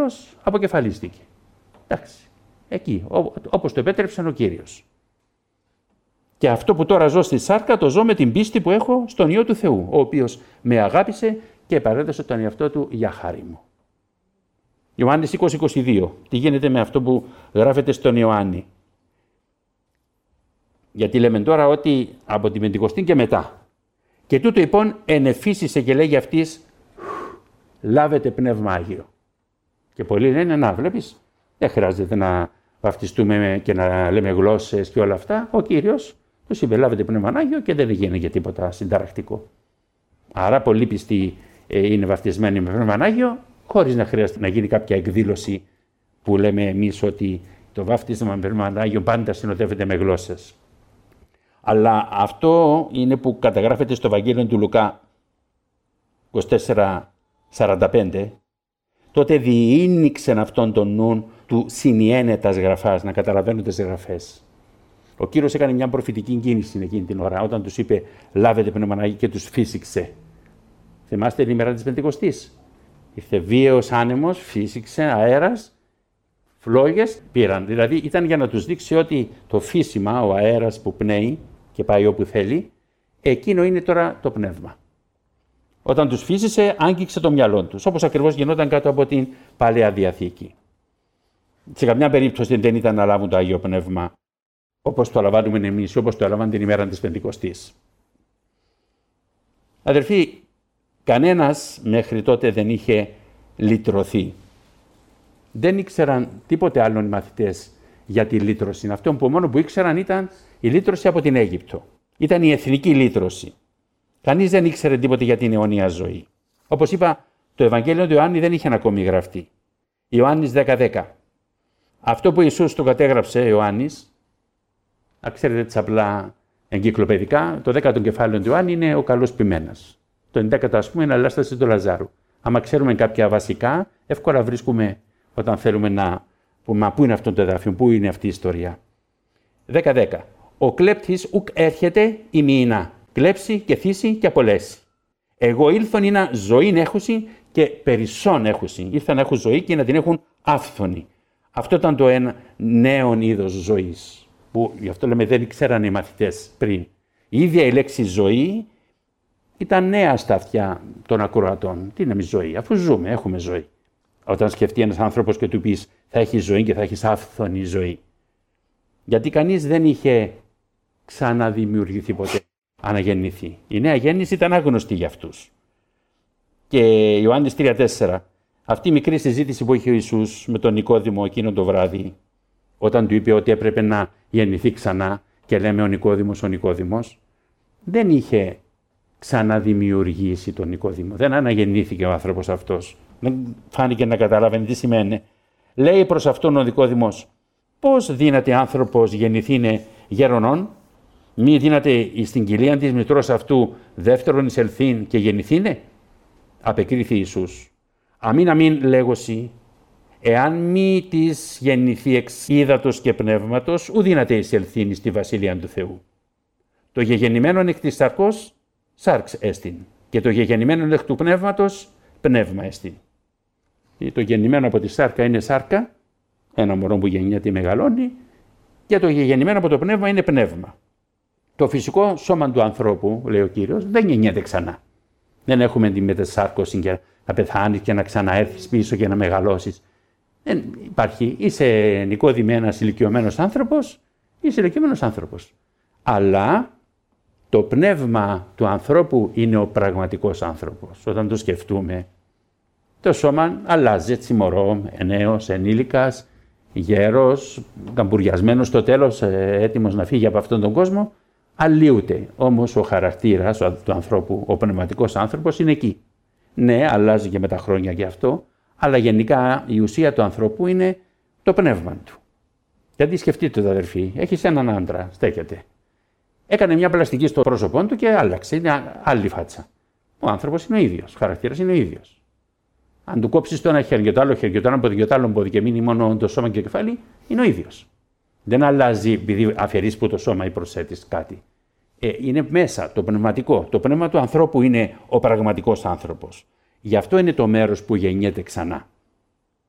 Παύλος αποκεφαλίστηκε. Εντάξει, εκεί, όπως το επέτρεψε ο Κύριος. Και αυτό που τώρα ζω στη σάρκα το ζω με την πίστη που έχω στον Υιό του Θεού, ο οποίος με αγάπησε και παρέδωσε τον εαυτό του για χάρη μου. Ιωάννης 20-22. Τι γίνεται με αυτό που γράφεται στον Ιωάννη. Γιατί λέμε τώρα ότι από την Πεντηκοστή και μετά. Και τούτο λοιπόν ενεφύσισε και λέγει αυτής, λάβετε Πνεύμα Άγιο. Και πολλοί λένε, να βλέπεις, δεν χρειάζεται να βαφτιστούμε και να λέμε γλώσσες και όλα αυτά. Ο Κύριος τους είπε, λάβετε Πνεύμα Άγιο και δεν γίνει και τίποτα συνταρακτικό. Άρα πολλοί πιστοί είναι βαφτισμένοι με Πνεύμα Άγιο, χωρίς να χρειάζεται να γίνει κάποια εκδήλωση που λέμε εμείς ότι το βάφτισμα με Πνεύμα Άγιο πάντα συνοδεύεται με γλώσσες. Αλλά αυτό είναι που καταγράφεται στο Ευαγγέλιο του Λουκά 24-45. Τότε διήνυξεν αυτόν τον νουν του συνιένετας γραφάς, να καταλαβαίνουν τις γραφές. Ο Κύριος έκανε μια προφητική κίνηση εκείνη την ώρα, όταν τους είπε λάβετε Πνεύμα Άγιο και τους φύσηξε. Θυμάστε την ημέρα της Πεντηκοστής. Ήρθε βίαιος άνεμος, φύσηξε, αέρας, φλόγες πήραν. Δηλαδή ήταν για να τους δείξει ότι το φύσιμα, ο αέρας που πνέει και πάει όπου θέλει, εκείνο είναι τώρα το πνεύμα. Όταν τους φύσησε, άγγιξε το μυαλό τους, όπως ακριβώς γινόταν κάτω από την Παλαιά Διαθήκη. Σε καμιά περίπτωση δεν ήταν να λάβουν το Άγιο Πνεύμα, όπως το λαμβάνουμε εμείς, όπως το έλαβαν την ημέρα της Πεντηκοστής. Αδερφοί, κανένας μέχρι τότε δεν είχε λυτρωθεί. Δεν ήξεραν τίποτε άλλον οι μαθητές για τη λύτρωση. Αυτό που μόνο που ήξεραν ήταν η λύτρωση από την Αίγυπτο. Ήταν η εθνική λύτρωση. Κανείς δεν ήξερε τίποτε για την αιώνια ζωή. Όπως είπα, το Ευαγγέλιο του Ιωάννη δεν είχε ακόμη γραφτεί. Ιωάννης 10-10. Αυτό που Ιησούς το κατέγραψε, Ιωάννης, ξέρετε τις απλά εγκυκλοπαιδικά, το 10ο κεφάλαιο του Ιωάννη είναι ο καλός ποιμένας. Το 11ο, ας πούμε, είναι η Ανάσταση του Λαζάρου. Άμα ξέρουμε κάποια βασικά, εύκολα βρίσκουμε όταν θέλουμε να πούμε πού είναι αυτό το εδάφιο, πού είναι αυτή η ιστορία. 10-10. Ο κλέπτης ουκ έρχεται ημίνα, κλέψει και θύσει και απολέσει. Εγώ ήλθον είναι ζωήν έχουσι και περισσόν έχουσι. Ήρθαν να έχουν ζωή και να την έχουν άφθονη. Αυτό ήταν το ένα νέο είδος ζωής, που γι' αυτό λέμε δεν ήξεραν οι μαθητές πριν. Η ίδια η λέξη ζωή ήταν νέα στα αυτιά των ακροατών. Τι είναι ζωή, αφού ζούμε, έχουμε ζωή. Όταν σκεφτεί ένας άνθρωπος και του πεις θα έχει ζωή και θα έχεις άφθονη ζωή. Γιατί κανείς δεν είχε ξαναδημιουργηθεί ποτέ, αναγεννηθεί. Η νέα γέννηση ήταν άγνωστη για αυτούς. Και Ιωάννης 3-4, αυτή η μικρή συζήτηση που είχε ο Ιησούς με τον Νικόδημο εκείνο το βράδυ, όταν του είπε ότι έπρεπε να γεννηθεί ξανά και λέμε ο Νικόδημος, δεν είχε ξαναδημιουργήσει τον Νικόδημο. Δεν αναγεννήθηκε ο άνθρωπος αυτός. Δεν φάνηκε να καταλάβαινε τι σημαίνει. Λέει προς αυτόν ο Νικόδημος, πώς δύναται άνθρωπος γεννηθήνε γέρονον, μη δύναται στην κοιλία της μητρός αυτού δεύτερον εισελθήν και γεννηθήνε. Απεκρίθη Ιησούς. Αμήν λέγωση, εάν μη της γεννηθεί εξ ύδατος και πνεύματος, ου δύναται εισελθήν στη βασιλεία του Θεού. Το γεγεννημένον εκ της σαρκός, σάρξ έστιν, και το γεγεννημένον εκ του πνεύματος, πνεύμα έστιν. Το γεννημένο από τη σάρκα είναι σάρκα, ένα μωρό που γεννιέται μεγαλώνει, και το γεννημένο από το πνεύμα είναι πνεύμα. Το φυσικό σώμα του ανθρώπου, λέει ο Κύριος, δεν γεννιέται ξανά. Δεν έχουμε τη μετασάρκωση και να πεθάνεις και να ξαναέρθεις πίσω και να μεγαλώσεις. Δεν υπάρχει. Είσαι Νικόδημε ένας ηλικιωμένος άνθρωπος, είσαι ηλικιωμένος άνθρωπος. Αλλά το πνεύμα του ανθρώπου είναι ο πραγματικός άνθρωπος. Όταν το σκεφτούμε, το σώμα αλλάζει, έτσι μωρό, νέος, ενήλικας, γέρος, καμπουριασμένος στο τέλος, έτοιμος να φύγει από αυτόν τον κόσμο, αλλοιούται. Όμως ο χαρακτήρας του ανθρώπου, ο πνευματικός άνθρωπος είναι εκεί. Ναι, αλλάζει και με τα χρόνια και αυτό, αλλά γενικά η ουσία του ανθρώπου είναι το πνεύμα του. Γιατί σκεφτείτε το αδερφοί, έχεις έναν άντρα, στέκεται. Έκανε μια πλαστική στο πρόσωπό του και άλλαξε, είναι άλλη φάτσα. Ο άνθρωπος είναι ο ίδιος, ο χαρακτήρας είναι ο ίδιος. Αν του κόψεις το ένα χέρι και το άλλο χέρι και το ένα πόδι και το άλλο πόδι και μείνει μόνο το σώμα και το κεφάλι, είναι ο ίδιος. Δεν αλλάζει επειδή αφαιρείς που το σώμα ή προσθέτεις κάτι. Είναι μέσα το πνευματικό. Το πνεύμα του ανθρώπου είναι ο πραγματικός άνθρωπος. Γι' αυτό είναι το μέρος που γεννιέται ξανά.